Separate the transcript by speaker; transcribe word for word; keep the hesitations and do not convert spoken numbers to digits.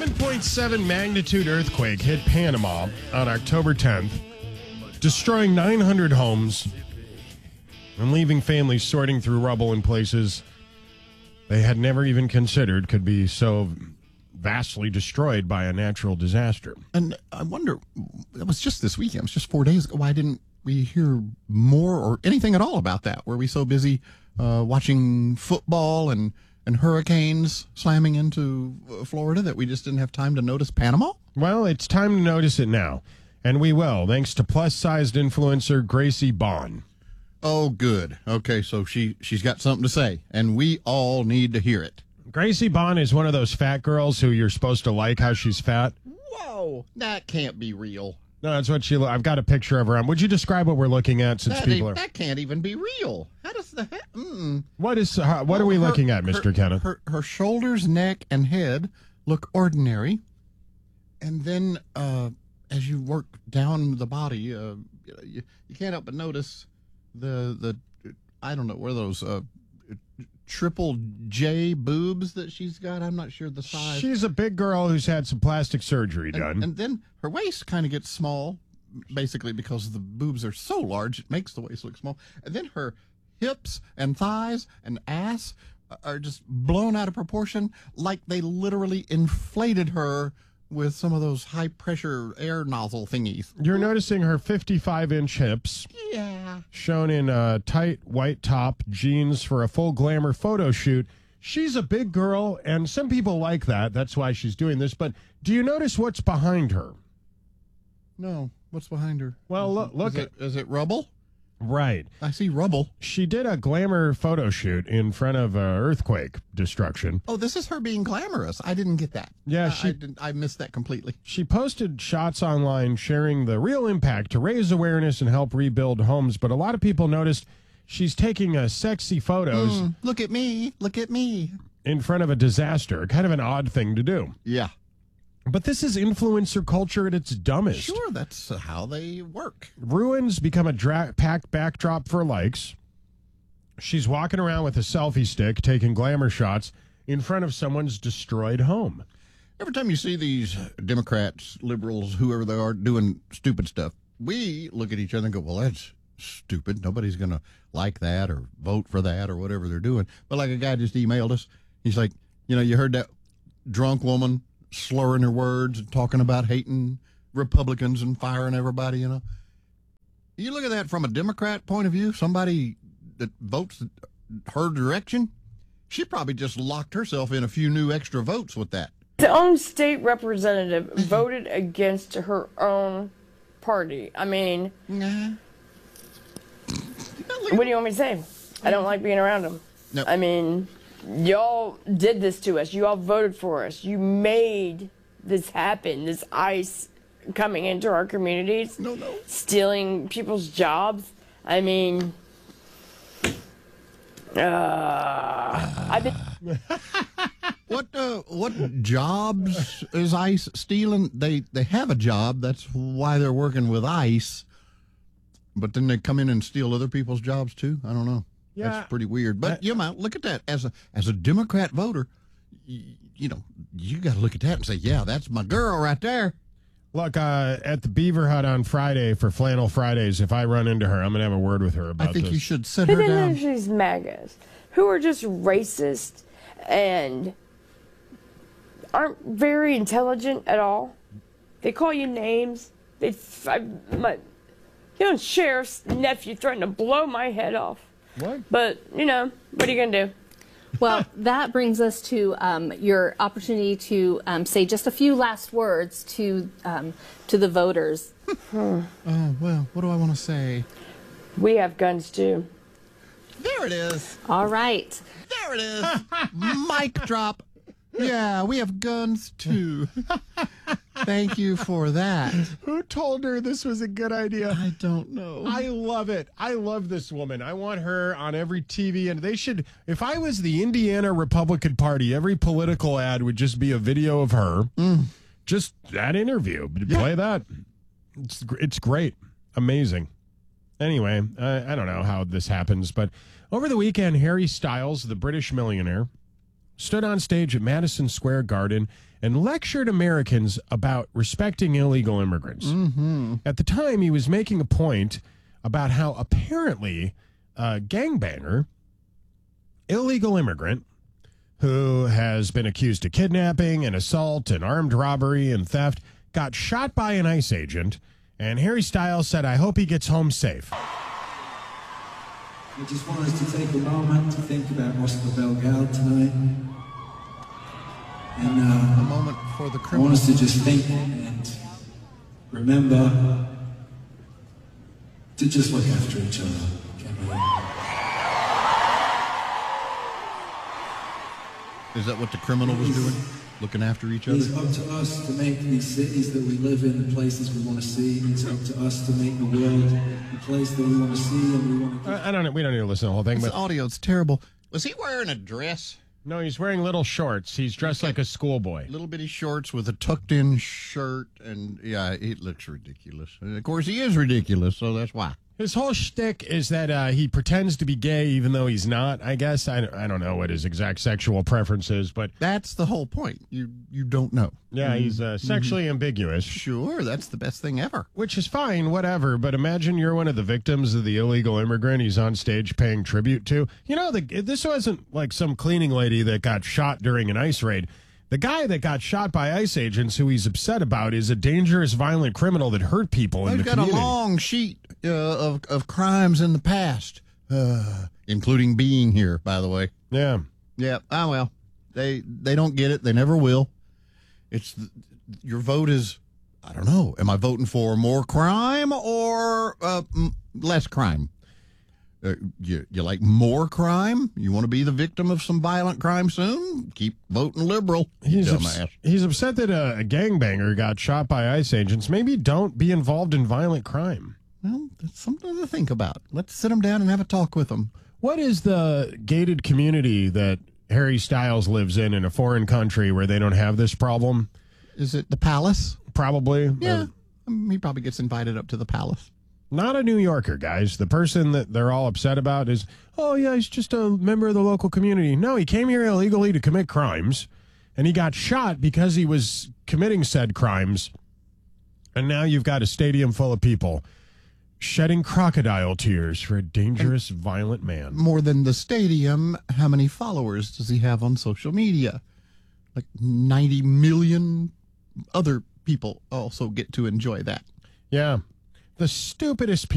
Speaker 1: seven point seven magnitude earthquake hit Panama on October tenth, destroying nine hundred homes and leaving families sorting through rubble in places they had never even considered could be so vastly destroyed by a natural disaster.
Speaker 2: And I wonder, it was just this weekend, it was just four days ago, why didn't we hear more or anything at all about that? Were we so busy uh, watching football and, and hurricanes slamming into uh, Florida that we just didn't have time to notice Panama?
Speaker 1: Well, it's time to notice it now, and we will, thanks to plus-sized influencer Gracie Bond.
Speaker 2: Oh, good. Okay, so she, she's got something to say, and we all need to hear it.
Speaker 1: Gracie Bond is one of those fat girls who you're supposed to like how she's fat.
Speaker 2: Whoa, that can't be real.
Speaker 1: No, that's what she. I've got a picture of her on. Would you describe what we're looking at? Since
Speaker 2: That,
Speaker 1: people
Speaker 2: ain't-
Speaker 1: are.
Speaker 2: that can't even be real. How does the heck? Mm.
Speaker 1: What is? Uh, what are we
Speaker 2: Her-
Speaker 1: looking at, Mister
Speaker 2: her-
Speaker 1: Kenneth?
Speaker 2: Her, her shoulders, neck, and head look ordinary, and then uh, as you work down the body, uh, you, you can't help but notice the the I don't know, what are those uh, triple J boobs that she's got? I'm not sure the size.
Speaker 1: She's a big girl who's had some plastic surgery done.
Speaker 2: And, and then her waist kind of gets small, basically because the boobs are so large, it makes the waist look small. And then her hips and thighs and ass are just blown out of proportion, like they literally inflated her with some of those high-pressure air nozzle thingies.
Speaker 1: You're noticing her fifty-five inch hips,
Speaker 2: Yeah.
Speaker 1: shown in a tight white top, jeans for a full glamour photo shoot. She's a big girl, and some people like that. That's why she's doing this. But do you notice what's behind her?
Speaker 2: No. What's behind her?
Speaker 1: Well,
Speaker 2: Is
Speaker 1: look,
Speaker 2: it-
Speaker 1: look
Speaker 2: is
Speaker 1: at
Speaker 2: it, is it rubble?
Speaker 1: right.
Speaker 2: I see rubble.
Speaker 1: She did a glamour photo shoot in front of uh, earthquake destruction.
Speaker 2: Oh, this is her being glamorous. I didn't get that.
Speaker 1: Yeah,
Speaker 2: I-
Speaker 1: she-
Speaker 2: I, didn't, I missed that completely.
Speaker 1: She posted shots online sharing the real impact to raise awareness and help rebuild homes. But a lot of people noticed she's taking uh, sexy photos
Speaker 2: Mm, look at me. Look at me.
Speaker 1: in front of a disaster. Kind of an odd thing to do.
Speaker 2: Yeah.
Speaker 1: But this is influencer culture at its dumbest.
Speaker 2: Sure, that's how they work.
Speaker 1: Ruins become a dra- packed backdrop for likes. She's walking around with a selfie stick, taking glamour shots in front of someone's destroyed home.
Speaker 2: Every time you see these Democrats, liberals, whoever they are, doing stupid stuff, we look at each other and go, well, that's stupid. Nobody's going to like that or vote for that or whatever they're doing. But like a guy just emailed us, he's like, you know, you heard that drunk woman slurring her words and talking about hating Republicans and firing everybody, you know. You look at that from a Democrat point of view, somebody that votes her direction, she probably just locked herself in a few new extra votes with that.
Speaker 3: The own state representative voted against her own party. I mean,
Speaker 2: Nah.
Speaker 3: what do you want me to say? I don't like being around them.
Speaker 2: No.
Speaker 3: I mean, y'all did this to us. You all voted for us. You made this happen, this ICE coming into our communities,
Speaker 2: No, no.
Speaker 3: stealing people's jobs. I mean, uh, I've been...
Speaker 2: What uh, what jobs is ICE stealing? They they have a job. That's why they're working with ICE. But then they come in and steal other people's jobs too. I don't know.
Speaker 1: Yeah.
Speaker 2: That's pretty weird. But you know, look at that as a as a Democrat voter. You, you know, you got to look at that and say, yeah, that's my girl right there.
Speaker 1: Look, uh, at the Beaver Hut on Friday for Flannel Fridays, if I run into her, I'm going to have a word with her about
Speaker 2: I think
Speaker 1: this.
Speaker 2: you should sit
Speaker 3: Who
Speaker 2: her
Speaker 3: then
Speaker 2: down.
Speaker 3: knows these MAGAs who are just racist and aren't very intelligent at all? They call you names. They, I, my, you know, sheriff's nephew threatened to blow my head off.
Speaker 1: What?
Speaker 3: But you know, what are you gonna do?
Speaker 4: Well, that brings us to um, your opportunity to um, say just a few last words to um, to the voters.
Speaker 2: Oh well, what do I want to say?
Speaker 3: We have guns too.
Speaker 2: There it is.
Speaker 4: All right.
Speaker 2: There it is. Mic drop. Yeah, we have guns too. Thank you for that.
Speaker 1: Who told her this was a good idea?
Speaker 2: I don't know.
Speaker 1: I love it. I love this woman. I want her on every T V, and they should, if I was the Indiana Republican Party, every political ad would just be a video of her.
Speaker 2: Mm.
Speaker 1: Just that interview. Play that. It's, it's great. Amazing. Anyway, I, I don't know how this happens, but over the weekend, Harry Styles, the British millionaire, stood on stage at Madison Square Garden and lectured Americans about respecting illegal immigrants.
Speaker 2: Mm-hmm.
Speaker 1: At the time, he was making a point about how apparently a gangbanger, illegal immigrant, who has been accused of kidnapping and assault and armed robbery and theft, got shot by an ICE agent, and Harry Styles said, I hope he gets home safe.
Speaker 5: I just want us to take a moment to think about Oscar Belgal tonight. And uh,
Speaker 2: A moment for the
Speaker 5: I want
Speaker 2: criminal.
Speaker 5: us to just think and remember to just look after each other. Can we?
Speaker 2: Is that what the criminal was doing? Looking after each other?
Speaker 5: It's up to us to make these cities that we live in the places we want to see. It's up to us to make the world the place that we want to see, and we want to.
Speaker 1: I I don't know. We don't need to listen to the whole thing,
Speaker 2: This
Speaker 1: but
Speaker 2: audio, it's terrible. Was he wearing a dress?
Speaker 1: no, he's wearing little shorts. He's dressed like a schoolboy.
Speaker 2: Little bitty shorts with a tucked-in shirt, and yeah, it looks ridiculous. And of course, he is ridiculous, so that's why.
Speaker 1: His whole shtick is that uh, he pretends to be gay even though he's not, I guess. I, I don't know what his exact sexual preference is, but
Speaker 2: That's the whole point. You you don't know.
Speaker 1: yeah, he's uh, sexually ambiguous,
Speaker 2: Sure, that's the best thing ever.
Speaker 1: which is fine, whatever. But imagine you're one of the victims of the illegal immigrant he's on stage paying tribute to. You know, the, this wasn't like some cleaning lady that got shot during an ICE raid. The guy that got shot by ICE agents who he's upset about is a dangerous, violent criminal that hurt people in
Speaker 2: I've
Speaker 1: the
Speaker 2: got
Speaker 1: community.
Speaker 2: a long sheet uh, of of crimes in the past, uh, including being here. By the way,
Speaker 1: Yeah.
Speaker 2: yeah. Ah, well, they they don't get it. They never will. It's your vote is. I don't know. Am I voting for more crime or uh, m- less crime? Uh, you, you like more crime? You want to be the victim of some violent crime soon? Keep voting liberal, you
Speaker 1: He's, ups-
Speaker 2: dumbass.
Speaker 1: he's upset that a, a gangbanger got shot by ICE agents. Maybe don't be involved in violent crime.
Speaker 2: Well, that's something to think about. Let's sit them down and have a talk with them.
Speaker 1: What is the gated community that Harry Styles lives in in a foreign country where they don't have this problem?
Speaker 2: Is it the palace?
Speaker 1: Probably.
Speaker 2: Yeah.
Speaker 1: Uh,
Speaker 2: Um, he probably gets invited up to the palace.
Speaker 1: not a New Yorker, guys. The person that they're all upset about is, oh, yeah, he's just a member of the local community. No, he came here illegally to commit crimes, and he got shot because he was committing said crimes. And now you've got a stadium full of people shedding crocodile tears for a dangerous, violent man.
Speaker 2: More than the stadium, how many followers does he have on social media? Like ninety million other people also get to enjoy that.
Speaker 1: Yeah. The stupidest people.